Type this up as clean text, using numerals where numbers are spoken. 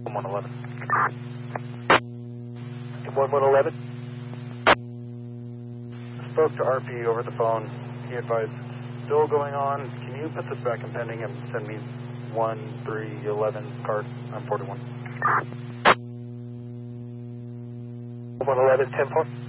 111. 1111. Spoke to RP over the phone. He advised still going on. Can you put this back in pending and send me 1311 card on 41? 111, 10-4.